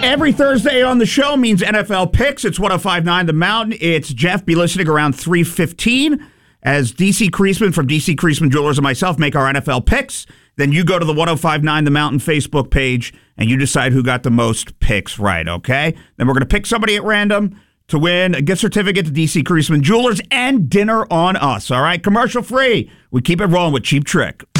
Every Thursday on the show means NFL picks. It's 105.9 The Mountain. It's Jeff. Be listening around 3:15 as DC Creasman from DC Creasman Jewelers and myself make our NFL picks. Then you go to the 105.9 The Mountain Facebook page and you decide who got the most picks right, okay? Then we're going to pick somebody at random to win a gift certificate to DC Creasman Jewelers and dinner on us, all right? Commercial free. We keep it rolling with Cheap Trick.